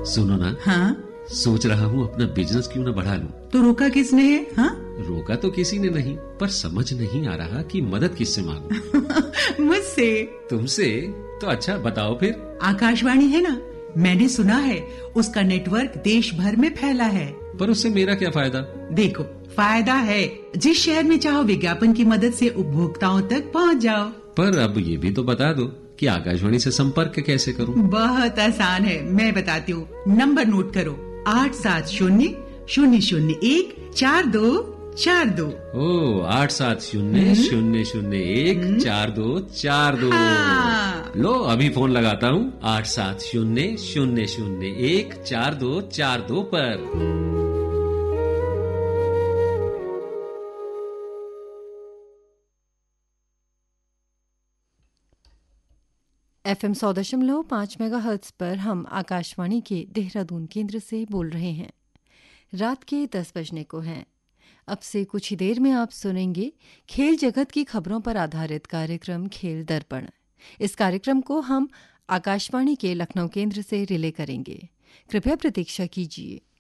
सुनो ना। हाँ? सोच रहा हूँ अपना बिजनेस क्यों ना बढ़ा लूं। तो रोका किसने है? हाँ? रोका तो किसी ने नहीं, पर समझ नहीं आ रहा कि मदद किससे मांगूं। मुझसे। तुमसे? तो अच्छा बताओ फिर। आकाशवाणी है ना, मैंने सुना है उसका नेटवर्क देश भर में फैला है। पर उससे मेरा क्या फायदा? देखो, फायदा है। जिस शहर में चाहो विज्ञापन की मदद से उपभोक्ताओं तक पहुंच जाओ। पर अब ये भी तो बता दो कि आकाशवाणी से संपर्क कैसे करूं? बहुत आसान है, मैं बताती हूँ। नंबर नोट करो, 870-001-4242। ओ 870-001-4242। हाँ। लो अभी फोन लगाता हूँ 870-001-4242 पर। FM 100.5 मेगाहर्ट्ज पर हम आकाशवाणी के देहरादून केंद्र से बोल रहे हैं। रात के 10 बजने को हैं। अब से कुछ ही देर में आप सुनेंगे खेल जगत की खबरों पर आधारित कार्यक्रम खेल दर्पण। इस कार्यक्रम को हम आकाशवाणी के लखनऊ केंद्र से रिले करेंगे। कृपया प्रतीक्षा कीजिए।